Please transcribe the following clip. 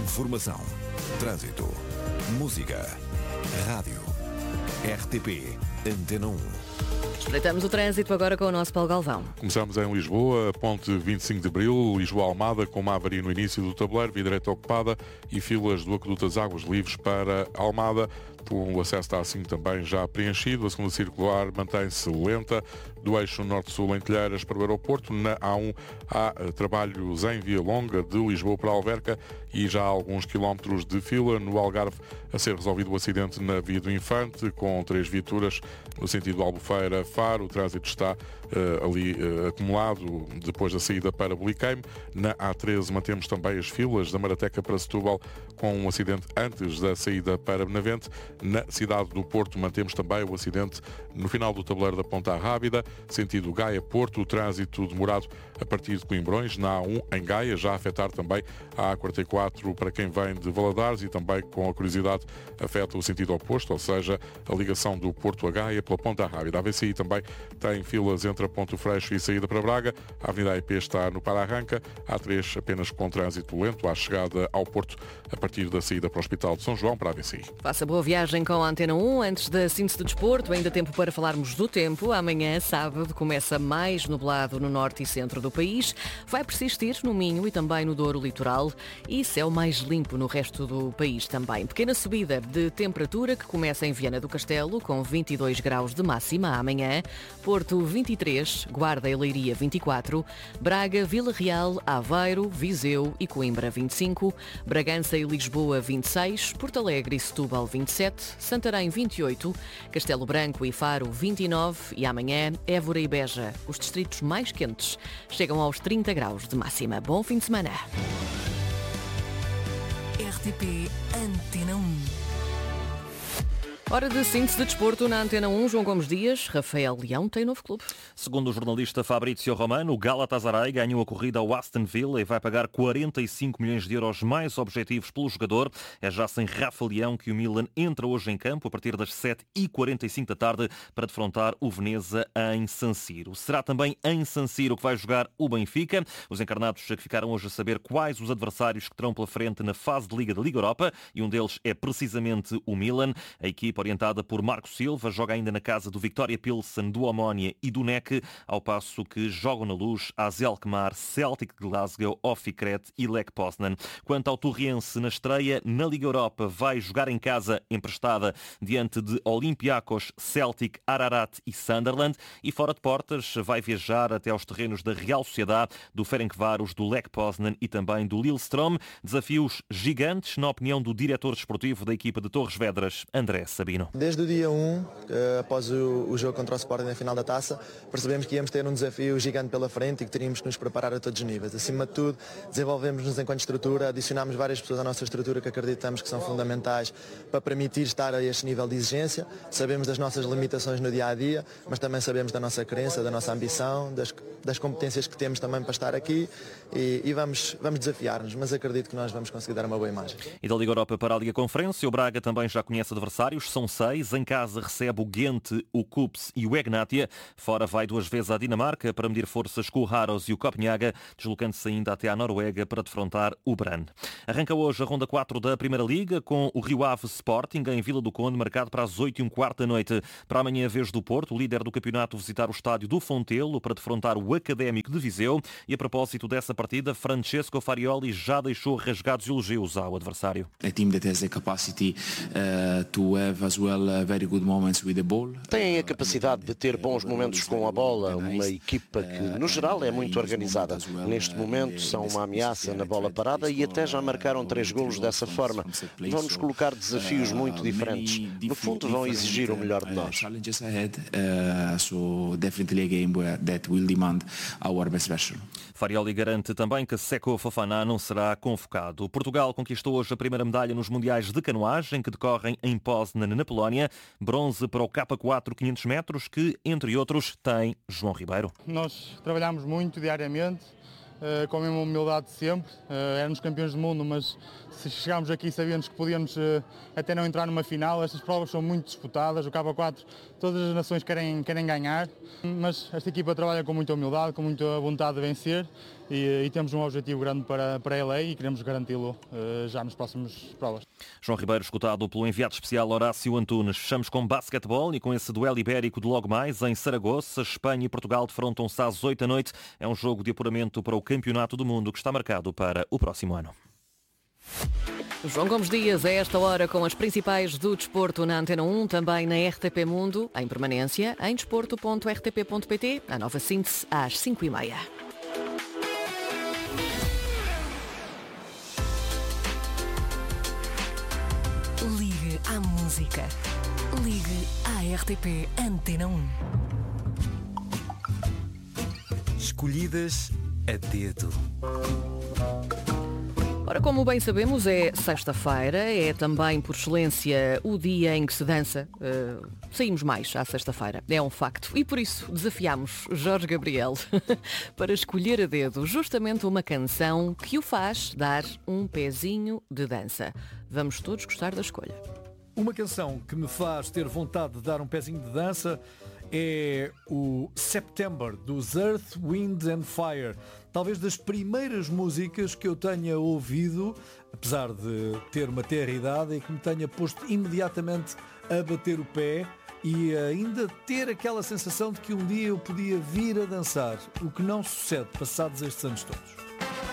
Informação, trânsito, música, rádio, RTP, Antena 1. Espreitamos o trânsito agora com o nosso Paulo Galvão. Começamos em Lisboa, ponte 25 de Abril, Lisboa-Almada, com uma avaria no início do tabuleiro, via direita ocupada e filas do Aqueduto das Águas Livres para Almada. O acesso está assim também já preenchido. A segunda circular mantém-se lenta. Do eixo norte-sul em Telheiras para o aeroporto. Na A1 há trabalhos em Via Longa, de Lisboa para Alverca, e já há alguns quilómetros de fila. No Algarve, a ser resolvido o acidente na Via do Infante, com 3 viaturas no sentido Albufeira-Faro. O trânsito está ali acumulado depois da saída para Boliqueime. Na A13 mantemos também as filas da Marateca para Setúbal, com um acidente antes da saída para Benavente. Na cidade do Porto mantemos também o acidente no final do tabuleiro da Ponta Rábida, sentido Gaia-Porto, o trânsito demorado a partir de Coimbrões. Na A1 em Gaia, já a afetar também a A44 para quem vem de Valadares, e também, com a curiosidade, afeta o sentido oposto, ou seja, a ligação do Porto a Gaia pela Ponta Rábida. A VCI também tem filas entre a Ponte Freixo e saída para Braga. A Avenida IP está no para-arranca. A A3 apenas com trânsito lento à chegada ao Porto, a partir da saída para o Hospital de São João, para a VCI. Faça boa viagem com a Antena 1. Antes da síntese do desporto, ainda tempo para falarmos do tempo. Amanhã, sábado, começa mais nublado no norte e centro do país. Vai persistir no Minho e também no Douro Litoral, e céu mais limpo no resto do país também. Pequena subida de temperatura que começa em Viana do Castelo, com 22 graus de máxima amanhã. Porto 23, Guarda e Leiria 24, Braga, Vila Real, Aveiro, Viseu e Coimbra 25, Bragança e Lisboa 26, Porto Alegre e Setúbal 27, Santarém 28, Castelo Branco e Faro 29 e amanhã Évora e Beja, os distritos mais quentes, chegam aos 30 graus de máxima. Bom fim de semana. RTP Antena 1. Hora de síntese de desporto na Antena 1. João Gomes Dias, Rafael Leão tem novo clube. Segundo o jornalista Fabrizio Romano, o Galatasaray ganhou a corrida ao Aston Villa e vai pagar 45 milhões de euros mais objetivos pelo jogador. É já sem Rafa Leão que o Milan entra hoje em campo a partir das 7h45 da tarde para defrontar o Veneza em San Siro. Será também em San Siro que vai jogar o Benfica. Os encarnados que ficaram hoje a saber quais os adversários que terão pela frente na fase de Liga da Liga Europa, e um deles é precisamente o Milan. A equipa, orientada por Marco Silva, joga ainda na casa do Victoria Pilsen, do Omonia e do NEC, ao passo que jogam na Luz AZ Alkmaar, Celtic de Glasgow, Ofikret e Lech Poznan. Quanto ao Torriense, na estreia na Liga Europa, vai jogar em casa emprestada diante de Olympiacos, Celtic, Ararat e Sunderland, e fora de portas vai viajar até aos terrenos da Real Sociedade, do Ferencváros, do Lech Poznan e também do Lillestrøm. Desafios gigantes, na opinião do diretor desportivo da equipa de Torres Vedras, André Sabino. Desde o dia 1, após o jogo contra o Sporting na final da Taça, percebemos que íamos ter um desafio gigante pela frente e que teríamos que nos preparar a todos os níveis. Acima de tudo, desenvolvemos-nos enquanto estrutura, adicionámos várias pessoas à nossa estrutura que acreditamos que são fundamentais para permitir estar a este nível de exigência. Sabemos das nossas limitações no dia-a-dia, mas também sabemos da nossa crença, da nossa ambição, das competências que temos também para estar aqui, e vamos desafiar-nos, mas acredito que nós vamos conseguir dar uma boa imagem. E da Liga Europa para a Liga Conferência, o Braga também já conhece adversários, são 6. Em casa recebe o Ghent, o Kups e o Egnatia. Fora vai 2 vezes à Dinamarca para medir forças com o Haros e o Copenhaga, deslocando-se ainda até à Noruega para defrontar o Brann. Arranca hoje a ronda 4 da Primeira Liga, com o Rio Ave Sporting em Vila do Conde, marcado para as 8h15 da noite. Para amanhã, a vez do Porto, o líder do campeonato, visitar o estádio do Fontelo para defrontar o Académico de Viseu. E a propósito dessa partida, Francesco Farioli já deixou rasgados elogios ao adversário. A team that has the capacity to have as well very good moments with the ball. Têm a capacidade de ter bons momentos com a bola, uma equipa que, no geral, é muito organizada. Neste momento, são uma ameaça na bola parada e até já marcaram 3 golos dessa forma. Vão-nos colocar desafios muito diferentes. No fundo, vão exigir o melhor de nós. Farioli garante também que Seko Fofana não será convocado. Portugal conquistou hoje a primeira medalha nos Mundiais de Canoagem, que decorrem em Poznan, na Polónia. Bronze para o K4 500 metros, que, entre outros, tem João Ribeiro. Nós trabalhamos muito diariamente, com a mesma humildade de sempre. Éramos campeões do mundo, mas se chegámos aqui sabíamos que podíamos até não entrar numa final. Estas provas são muito disputadas, o K4 todas as nações querem ganhar, mas esta equipa trabalha com muita humildade, com muita vontade de vencer, e temos um objetivo grande para LA e queremos garanti-lo já nos próximos provas. João Ribeiro, escutado pelo enviado especial Horácio Antunes. Fechamos com basquetebol e com esse duelo ibérico de logo mais em Saragoça. Espanha e Portugal defrontam-se às 8 da noite. É um jogo de apuramento para o Campeonato do Mundo que está marcado para o próximo ano. João Gomes Dias, a esta hora, com as principais do desporto na Antena 1, também na RTP Mundo, em permanência, em desporto.rtp.pt, a nova síntese às 5h30. Ligue à música. Ligue à RTP Antena 1. Escolhidas a dedo. Ora, como bem sabemos, é sexta-feira, é também, por excelência, o dia em que se dança. Saímos mais à sexta-feira, é um facto. E por isso desafiámos Jorge Gabriel para escolher a dedo justamente uma canção que o faz dar um pezinho de dança. Vamos todos gostar da escolha. Uma canção que me faz ter vontade de dar um pezinho de dança é o September, dos Earth, Wind and Fire. Talvez das primeiras músicas que eu tenha ouvido, apesar de ter uma tenra idade, e que me tenha posto imediatamente a bater o pé e ainda ter aquela sensação de que um dia eu podia vir a dançar, o que não sucede passados estes anos todos.